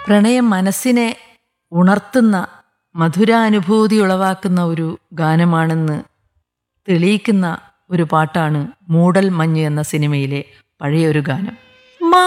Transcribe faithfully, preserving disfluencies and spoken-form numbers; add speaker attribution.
Speaker 1: പ്രണയം മനസ്സിനെ ഉണർത്തുന്ന മധുരാനുഭൂതി ഉളവാക്കുന്ന ഒരു ഗാനമാണെന്ന് തെളിയിക്കുന്ന ഒരു പാട്ടാണ് മൂടൽ മഞ്ഞ് എന്ന സിനിമയിലെ പഴയൊരു ഗാനം.